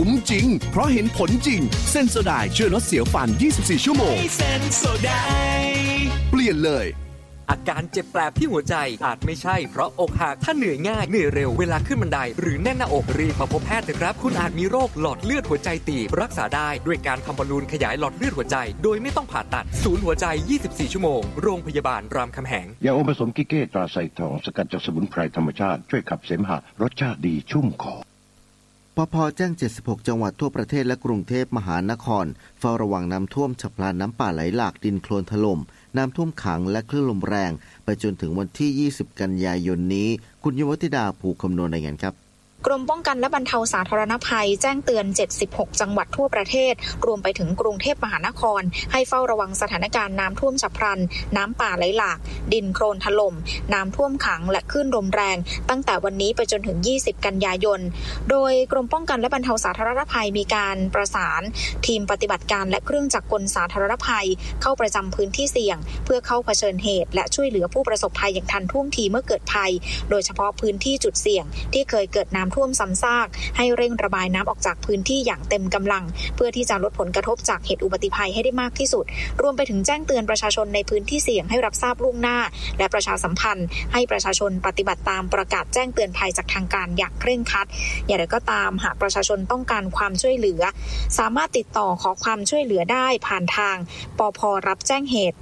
คุ้มจริงเพราะเห็นผลจริงเซนโซไดช่วยลดเสียวฟัน24ชั่วโมงเซนโซไดเปลี่ยนเลยอาการเจ็บแปลบที่หัวใจอาจไม่ใช่เพราะอกหักถ้าเหนื่อยง่ายเหนื่อยเร็วเวลาขึ้นบันไดหรือแน่นหน้าอกรีบมาพบแพทย์เถอะครับคุณอาจมีโรคหลอดเลือดหัวใจตีบรักษาได้ด้วยการทำบอลลูนขยายหลอดเลือดหัวใจโดยไม่ต้องผ่าตัดศูนย์หัวใจ24ชั่วโมงโรงพยาบาลรามคำแหงยาอมผสมกิเก้ตราไซทองสกัดจากสมุนไพรธรรมชาติช่วยขับเสมหะรสชาติดีชุ่มคอปภ.แจ้ง76จังหวัดทั่วประเทศและกรุงเทพมหานครเฝ้าระวังน้ำท่วมฉับพลันน้ำป่าไหลหลากดินโคลนถล่มน้ำท่วมขังและคลื่นลมแรงไปจนถึงวันที่20กันยายนนี้คุณยุวธิดาภูคำนวณรายงานครับกรมป้องกันและบรรเทาสาธารณภัยแจ้งเตือน76จังหวัดทั่วประเทศรวมไปถึงกรุงเทพมหานครให้เฝ้าระวังสถานการณ์น้ำท่วมฉับพลันน้ำป่าไหลหลากดินโคลนถล่มน้ำท่วมขังและคลื่นลมแรงตั้งแต่วันนี้ไปจนถึง20กันยายนโดยกรมป้องกันและบรรเทาสาธารณภัยมีการประสานทีมปฏิบัติการและเครื่องจักรกลสาธารณภัยเข้าประจำพื้นที่เสี่ยงเพื่อเข้าเผชิญเหตุและช่วยเหลือผู้ประสบภัยอย่างทันท่วงทีเมื่อเกิดภัยโดยเฉพาะพื้นที่จุดเสี่ยงที่เคยเกิดน้ำท่วมซ้ำซากให้เร่งระบายน้ำออกจากพื้นที่อย่างเต็มกำลังเพื่อที่จะลดผลกระทบจากเหตุอุบัติภัยให้ได้มากที่สุดรวมไปถึงแจ้งเตือนประชาชนในพื้นที่เสี่ยงให้รับทราบล่วงหน้าและประชาสัมพันธ์ให้ประชาชนปฏิบัติตามประกาศแจ้งเตือนภัยจากทางการอย่างเคร่งครัดอย่างไรก็ตามหากประชาชนต้องการความช่วยเหลือสามารถติดต่อขอความช่วยเหลือได้ผ่านทางปภ.รับแจ้งเหตุ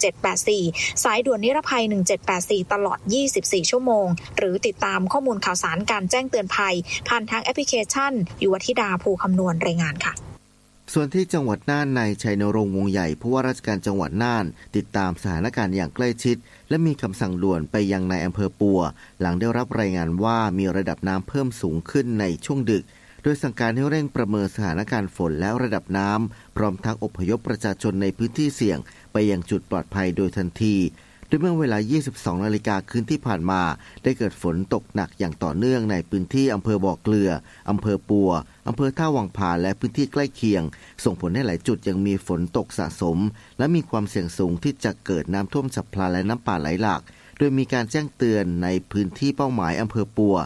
1784สายด่วนนิรภัย1784ตลอด24ชั่วโมงหรือติดตามข้อมูลข่าวสารการแจ้งเตือนภัยผ่านทางแอปพลิเคชันยุวธิดาภูคำนวณรายงานค่ะส่วนที่จังหวัดน่านนายชัยนรงค์วงใหญ่ผู้ว่าราชการจังหวัดน่านติดตามสถานการณ์อย่างใกล้ชิดและมีคำสั่งด่วนไปยังนายอำเภอปัวหลังได้รับรายงานว่ามีระดับน้ำเพิ่มสูงขึ้นในช่วงดึกโดยสั่งการให้เร่งประเมินสถานการณ์ฝนและระดับน้ำพร้อมทั้งอพยพประชาชนในพื้นที่เสี่ยงไปยังจุดปลอดภัยโดยทันทีโดยเมื่อเวลา 22 นาฬิกาคืนที่ผ่านมาได้เกิดฝนตกหนักอย่างต่อเนื่องในพื้นที่อำเภอบ่อเกลืออำเภอปัวอำเภอท่าวังผาและพื้นที่ใกล้เคียงส่งผลให้หลายจุดยังมีฝนตกสะสมและมีความเสี่ยงสูงที่จะเกิดน้ำท่วมฉับพลันและน้ำป่าไหลหลากโดยมีการแจ้งเตือนในพื้นที่เป้าหมายอำเภอปัว